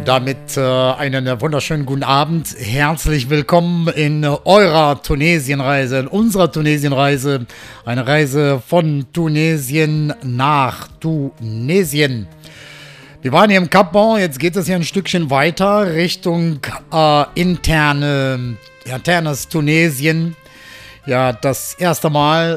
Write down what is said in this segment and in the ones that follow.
Und damit einen wunderschönen guten Abend. Herzlich willkommen in eurer Tunesienreise, in unserer Tunesienreise. Eine Reise von Tunesien nach Tunesien. Wir waren hier im Cap Bon, jetzt geht es hier ein Stückchen weiter Richtung internes Tunesien. Ja, das erste Mal,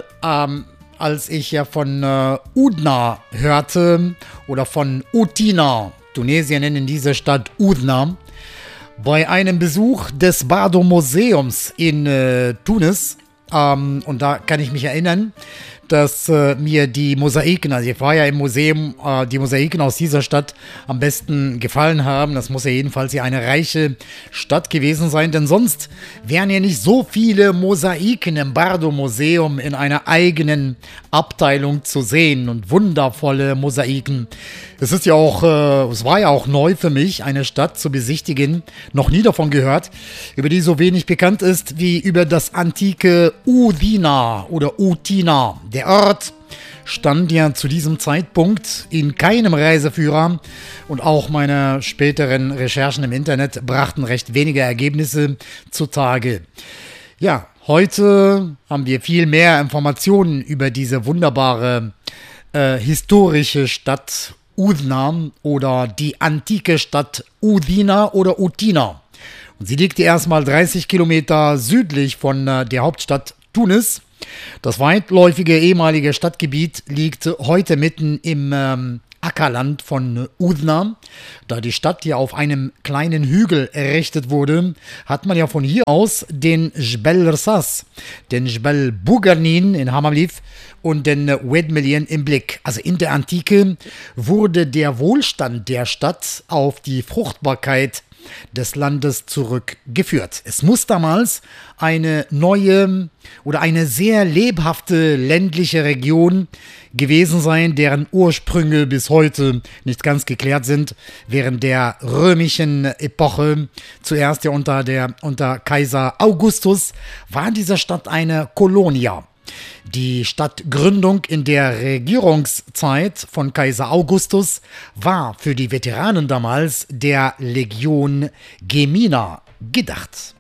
als ich ja von Oudna hörte oder von Outina. Tunesier nennen diese Stadt Oudna. Bei einem Besuch des Bardo-Museums in Tunis. Und da kann ich mich erinnern, dass mir die Mosaiken, also ich war ja im Museum, die Mosaiken aus dieser Stadt am besten gefallen haben. Das muss ja jedenfalls hier eine reiche Stadt gewesen sein, denn sonst wären ja nicht so viele Mosaiken im Bardo-Museum in einer eigenen Abteilung zu sehen und wundervolle Mosaiken. Es war ja auch neu für mich, eine Stadt zu besichtigen, noch nie davon gehört, über die so wenig bekannt ist wie über das antike Udina oder Outina. Der Ort stand ja zu diesem Zeitpunkt in keinem Reiseführer und auch meine späteren Recherchen im Internet brachten recht wenige Ergebnisse zutage. Ja, heute haben wir viel mehr Informationen über diese wunderbare historische Stadt Oudna oder die antike Stadt Udina oder Outina. Und sie liegt erstmal 30 Kilometer südlich von der Hauptstadt Tunis. Das weitläufige ehemalige Stadtgebiet liegt heute mitten im Ackerland von Oudna. Da die Stadt hier auf einem kleinen Hügel errichtet wurde, hat man ja von hier aus den Jbel Rsas, den Jbel Bougarnin in Hamamlif und den Oued Melien im Blick. Also in der Antike wurde der Wohlstand der Stadt auf die Fruchtbarkeit des Landes zurückgeführt. Es muss damals eine neue oder eine sehr lebhafte ländliche Region gewesen sein, deren Ursprünge bis heute nicht ganz geklärt sind. Während der römischen Epoche, zuerst ja unter Kaiser Augustus, war diese Stadt eine Kolonia. Die Stadtgründung in der Regierungszeit von Kaiser Augustus war für die Veteranen damals der Legion Gemina gedacht.